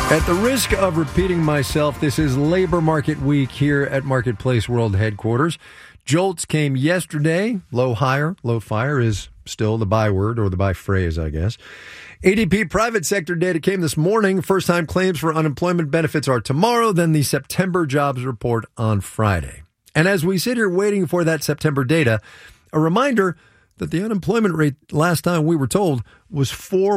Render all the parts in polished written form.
At the risk of repeating myself, this is Labor Market Week here at Marketplace World Headquarters. Jolts came yesterday. Low hire, low fire is still the byword or the by phrase, I guess. ADP private sector data came this morning. First-time claims for unemployment benefits are tomorrow, then the September jobs report on Friday. And as we sit here waiting for that September data, a reminder that the unemployment rate last time we were told was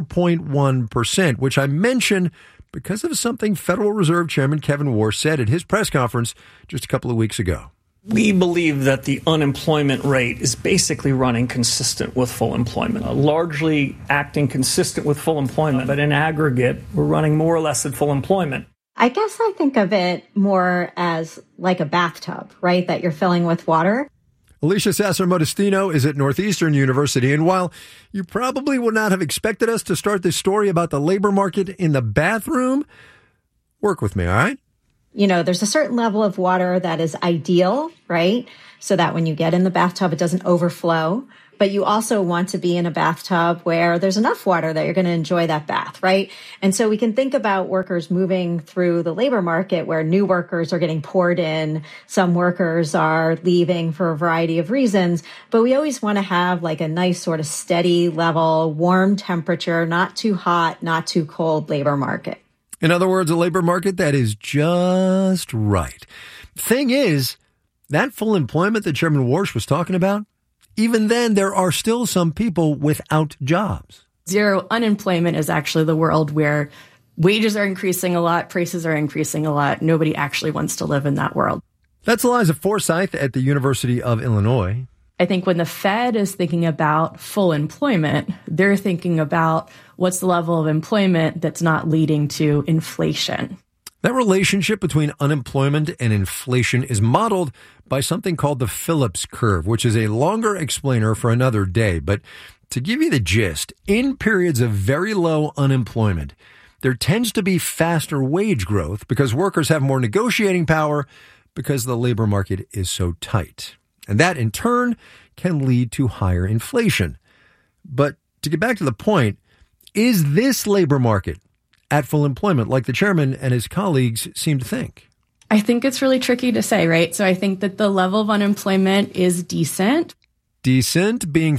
4.1%, which I mention because of something Federal Reserve Chairman Kevin Warsh said at his press conference just a couple of weeks ago. We believe that the unemployment rate is basically running consistent with full employment, largely acting consistent with full employment. But in aggregate, we're running more or less at full employment. I guess I think of it more as like a bathtub, right, that you're filling with water. Alicia Sasser-Modestino is at Northeastern University, and while you probably would not have expected us to start this story about the labor market in the bathroom, work with me, all right? You know, there's a certain level of water that is ideal, right? So that when you get in the bathtub, it doesn't overflow. But you also want to be in a bathtub where there's enough water that you're going to enjoy that bath, right? And so we can think about workers moving through the labor market where new workers are getting poured in. Some workers are leaving for a variety of reasons, but we always want to have like a nice sort of steady level, warm temperature, not too hot, not too cold labor market. In other words, a labor market that is just right. Thing is, that full employment that Chairman Warsh was talking about, even then, there are still some people without jobs. Zero unemployment is actually the world where wages are increasing a lot, prices are increasing a lot. Nobody actually wants to live in that world. That's Eliza Forsyth at the University of Illinois. I think when the Fed is thinking about full employment, they're thinking about what's the level of employment that's not leading to inflation. That relationship between unemployment and inflation is modeled by something called the Phillips curve, which is a longer explainer for another day. But to give you the gist, in periods of very low unemployment, there tends to be faster wage growth because workers have more negotiating power because the labor market is so tight. And that, in turn, can lead to higher inflation. But to get back to the point, is this labor market at full employment like the chairman and his colleagues seem to think? I think it's really tricky to say, right? So I think that the level of unemployment is decent. Decent being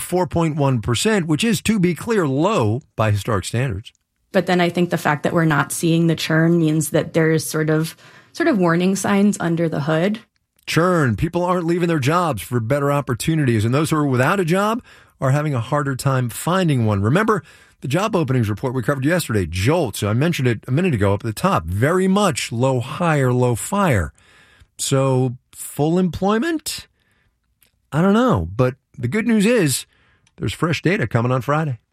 4.1%, which is, to be clear, low by historic standards. But then I think the fact that we're not seeing the churn means that there's sort of warning signs under the hood. Churn. People aren't leaving their jobs for better opportunities, and those who are without a job are having a harder time finding one. Remember the job openings report we covered yesterday, JOLTS. I mentioned it a minute ago up at the top. Very much low hire, low fire. So full employment? I don't know. But the good news is there's fresh data coming on Friday.